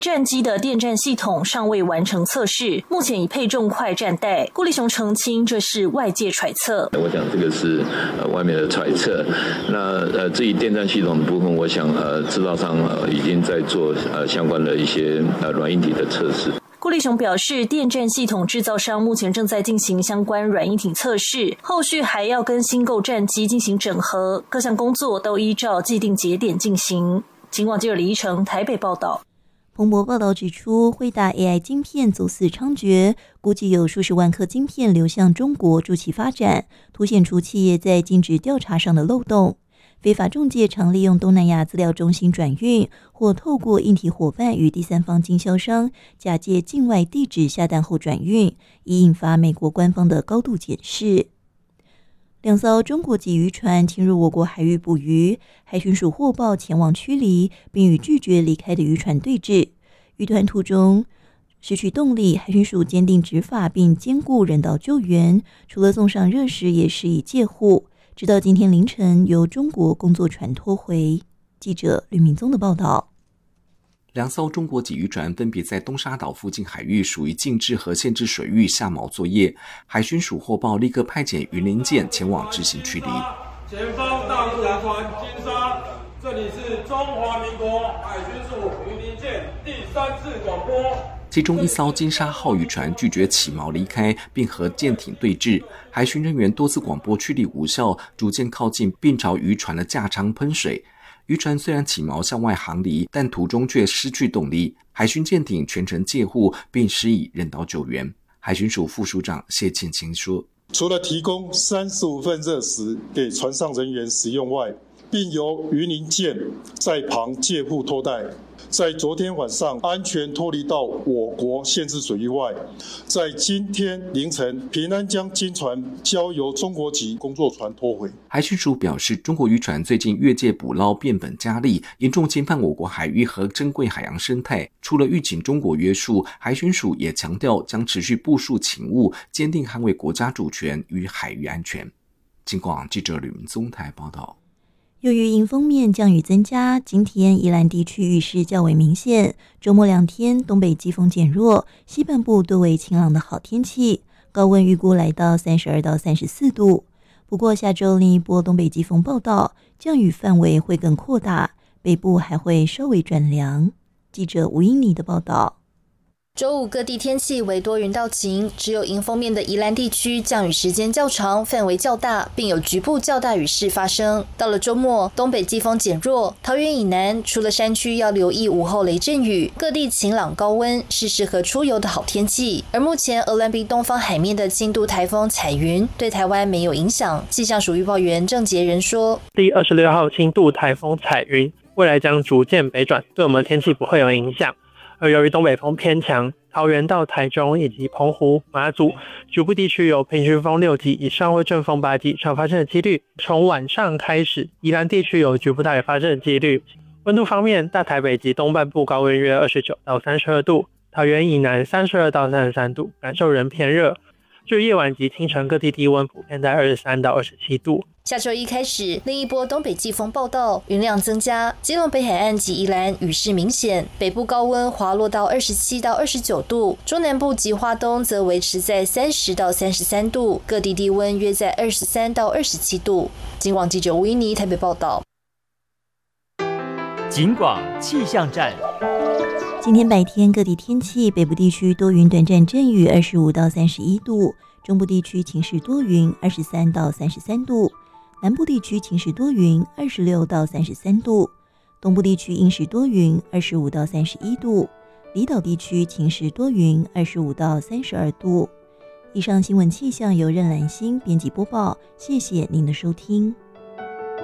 战机的电战系统尚未完成测试，目前已配重快战袋。顾立雄澄清，这是外界揣测。 我想这个是外面的揣测。那至于电战系统的部分，我想制造商已经在做相关的一些软硬体的测试。 顾立雄表示，电战系统制造商目前正在进行相关软硬体测试，后续还要跟新购战机进行整合，各项工作都依照既定节点进行。警广记者李依成台北报道。 彭博报道指出，辉达 AI 晶片走私猖獗，估计有数十万颗晶片流向中国助其发展，凸显出企业在禁止调查上的漏洞。非法中介常利用东南亚资料中心转运，或透过硬体伙伴与第三方经销商假借境外地址下单后转运，以引发美国官方的高度检视。2艘中国籍渔船侵入我国海域捕鱼，海巡署获报前往驱离，并与拒绝离开的渔船对峙。渔团途中失去动力，海巡署坚定执法并兼顾人道救援，除了送上热食，也施以戒护，直到今天凌晨由中国工作船拖回。记者吕明宗的报道。 2艘中国籍渔船分别在东沙岛附近海域属于禁制和限制水域下锚作业，海巡署获报立刻派遣云林舰前往执行驱离。 前方大陆船金沙，这里是中华民国海巡署云林舰第3次广播。 其中一艘金沙号渔船拒绝起锚离开，并和舰艇对峙，海巡人员多次广播驱离无效，逐渐靠近并朝渔船的架舱喷水。渔船虽然起锚向外航离，但途中却失去动力，海巡舰艇全程戒护并施以人道救援。海巡署副署长谢庆清说， 除了提供35份热食给船上人员食用外，并由云林舰在旁戒护拖带，在昨天晚上安全脱离到我国限制水域外，在今天凌晨平安将金船交由中国籍工作船拖回。 海巡署表示，中国渔船最近越界捕捞变本加厉，严重侵犯我国海域和珍贵海洋生态。除了预警中国约束，海巡署也强调将持续部署勤务，坚定捍卫国家主权与海域安全。警广记者吕明宗台报道。 由于迎风面降雨增加，今天宜兰地区雨势较为明显，周末2天东北季风减弱，西半部多为晴朗的好天气，高温预估来到32到34度。不过下周另一波东北季风报道，降雨范围会更扩大，北部还会稍微转凉。记者吴英妮的报道。 周五各地天气为多云到晴，只有迎风面的宜兰地区降雨时间较长，范围较大，并有局部较大雨势发生。到了周末，东北季风减弱，桃园以南除了山区要留意午后雷阵雨，各地晴朗高温，是适合出游的好天气。而目前鹅銮鼻东方海面的轻度台风彩云对台湾没有影响。气象署预报员郑杰仁说， 第26号轻度台风彩云未来将逐渐北转，对我们天气不会有影响。而由于东北风偏强，桃园到台中以及澎湖、马祖局部地区有平均风6级以上或阵风8级以上发生的几率。从晚上开始，宜兰地区有局部大雨发生的几率。温度方面，大台北及东半部高温约29到32度，桃园以南32到33度，感受仍偏热。至于夜晚及清晨，各地低温普遍在23到27度。 下周一开始，另一波东北季风报道，云量增加，基隆北海岸及宜兰雨势明显，北部高温滑落到27到29度，中南部及花东则维持在30到33度，各地低温约在23到27度。警广记者吴依妮台北报道。 警广气象站。 今天白天各地天气，北部地区多云短暂阵雨25到31度，中部地区晴时多云23到33度，南部地区晴时多云26到33度，东部地区阴时多云25到31度，离岛地区晴时多云25到32度。以上新闻气象由任兰心编辑播报，谢谢您的收听。